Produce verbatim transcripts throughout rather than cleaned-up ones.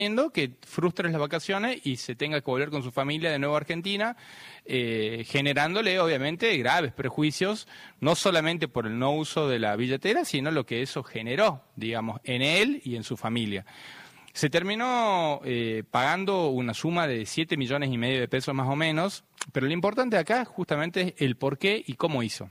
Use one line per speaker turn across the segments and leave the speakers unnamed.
que frustres las vacaciones y se tenga que volver con su familia de nuevo a Argentina, eh, generándole obviamente graves prejuicios, no solamente por el no uso de la billetera, sino lo que eso generó, digamos, en él y en su familia. Se terminó eh, pagando una suma de siete millones y medio de pesos más o menos, pero lo importante acá justamente es el por qué y cómo hizo.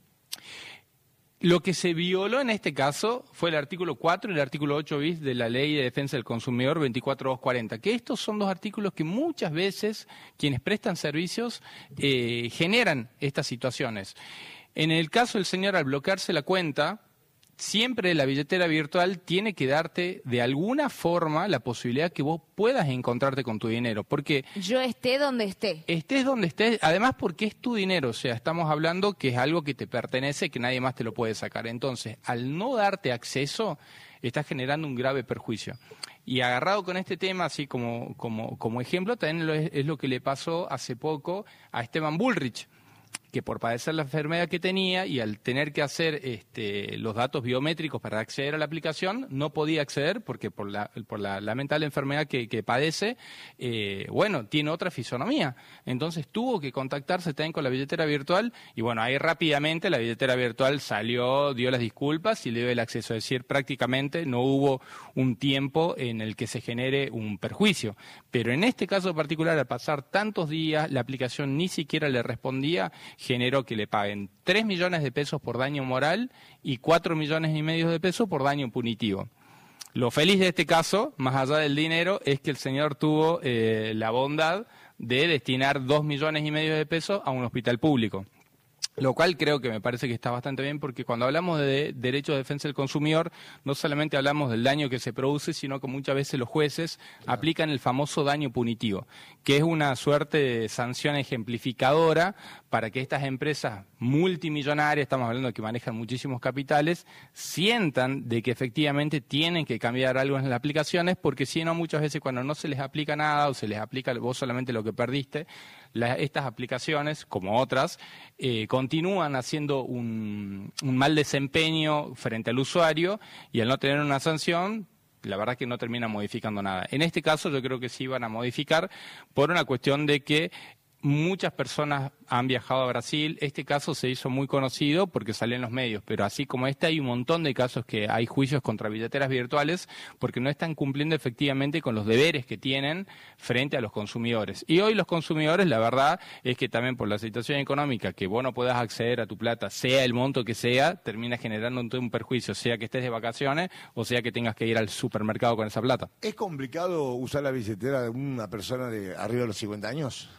Lo que se violó en este caso fue el artículo cuatro y el artículo ocho bis de la Ley de Defensa del Consumidor veinticuatro mil doscientos cuarenta, que estos son dos artículos que muchas veces quienes prestan servicios eh, generan estas situaciones. En el caso del señor, al bloquearse la cuenta, siempre la billetera virtual tiene que darte de alguna forma la posibilidad que vos puedas encontrarte con tu dinero, porque
yo esté donde esté.
Estés donde estés, además porque es tu dinero, o sea, estamos hablando que es algo que te pertenece, que nadie más te lo puede sacar. Entonces, al no darte acceso, estás generando un grave perjuicio. Y agarrado con este tema, así como, como, como ejemplo, también lo es, es lo que le pasó hace poco a Esteban Bullrich, que por padecer la enfermedad que tenía y al tener que hacer este, los datos biométricos para acceder a la aplicación, no podía acceder porque por la, por la lamentable enfermedad que, que padece, eh, bueno, tiene otra fisonomía. Entonces tuvo que contactarse también con la billetera virtual y bueno, ahí rápidamente la billetera virtual salió, dio las disculpas y le dio el acceso. Es decir, prácticamente no hubo un tiempo en el que se genere un perjuicio. Pero en este caso particular, al pasar tantos días, la aplicación ni siquiera le respondía, generó que le paguen tres millones de pesos por daño moral y cuatro millones y medio de pesos por daño punitivo. Lo feliz de este caso, más allá del dinero, es que el señor tuvo eh, la bondad de destinar dos millones y medio de pesos a un hospital público. Lo cual creo que me parece que está bastante bien porque cuando hablamos de derecho de defensa del consumidor no solamente hablamos del daño que se produce, sino que muchas veces los jueces aplican el famoso daño punitivo, que es una suerte de sanción ejemplificadora para que estas empresas multimillonarias, estamos hablando de que manejan muchísimos capitales, sientan de que efectivamente tienen que cambiar algo en las aplicaciones, porque si no, muchas veces cuando no se les aplica nada o se les aplica vos solamente lo que perdiste, la, estas aplicaciones, como otras, eh, continúan haciendo un, un mal desempeño frente al usuario y al no tener una sanción, la verdad es que no termina modificando nada. En este caso yo creo que sí van a modificar por una cuestión de que muchas personas han viajado a Brasil. Este caso se hizo muy conocido porque salió en los medios, pero así como este hay un montón de casos que hay juicios contra billeteras virtuales porque no están cumpliendo efectivamente con los deberes que tienen frente a los consumidores. Y hoy los consumidores, la verdad es que también por la situación económica, que vos no puedas acceder a tu plata, sea el monto que sea, termina generando un perjuicio, sea que estés de vacaciones o sea que tengas que ir al supermercado con esa plata.
¿Es complicado usar la billetera de una persona de arriba de los cincuenta años?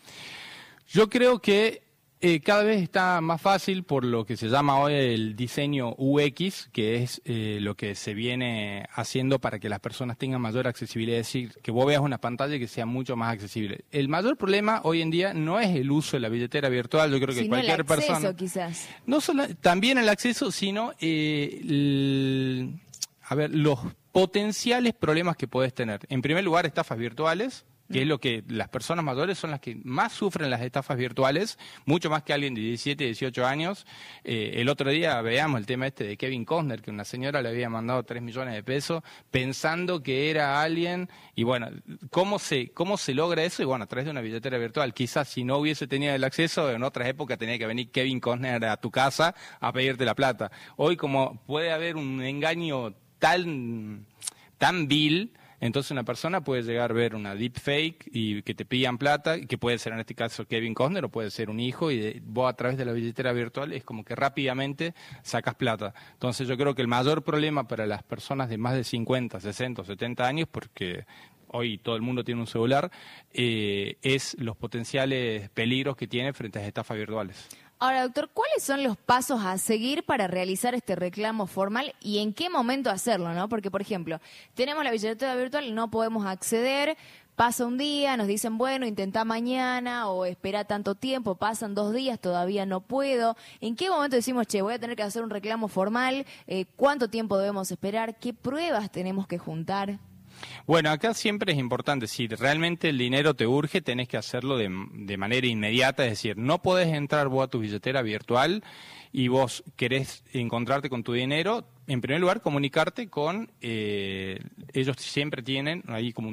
Yo creo que eh, cada vez está más fácil por lo que se llama hoy el diseño U X, que es eh, lo que se viene haciendo para que las personas tengan mayor accesibilidad, es decir, que vos veas una pantalla que sea mucho más accesible. El mayor problema hoy en día no es el uso de la billetera virtual, yo creo que
sino
cualquier
el acceso,
persona...
quizás.
No solo, también el acceso, sino eh, el, a ver, los potenciales problemas que podés tener. En primer lugar, estafas virtuales, que es lo que las personas mayores son las que más sufren las estafas virtuales, mucho más que alguien de diecisiete, dieciocho años. Eh, el otro día veamos el tema este de Kevin Costner, que una señora le había mandado tres millones de pesos pensando que era alguien, y bueno, ¿cómo se, cómo se logra eso? Y bueno, a través de una billetera virtual. Quizás si no hubiese tenido el acceso, en otras épocas tenía que venir Kevin Costner a tu casa a pedirte la plata. Hoy, como puede haber un engaño tan, tan vil, entonces una persona puede llegar a ver una deepfake y que te pidan plata, que puede ser en este caso Kevin Costner o puede ser un hijo, y de, vos a través de la billetera virtual es como que rápidamente sacas plata. Entonces yo creo que el mayor problema para las personas de más de cincuenta, sesenta, setenta años, porque hoy todo el mundo tiene un celular, eh, es los potenciales peligros que tiene frente a las estafas virtuales.
Ahora, doctor, ¿cuáles son los pasos a seguir para realizar este reclamo formal y en qué momento hacerlo, ¿no? Porque, por ejemplo, tenemos la billetera virtual, no podemos acceder, pasa un día, nos dicen, bueno, intenta mañana o espera tanto tiempo, pasan dos días, todavía no puedo. ¿En qué momento decimos, che, voy a tener que hacer un reclamo formal? Eh, ¿Cuánto tiempo debemos esperar? ¿Qué pruebas tenemos que juntar?
Bueno, acá siempre es importante, si realmente el dinero te urge, tenés que hacerlo de, de manera inmediata, es decir, no podés entrar vos a tu billetera virtual y vos querés encontrarte con tu dinero, en primer lugar comunicarte con, eh, ellos siempre tienen ahí como un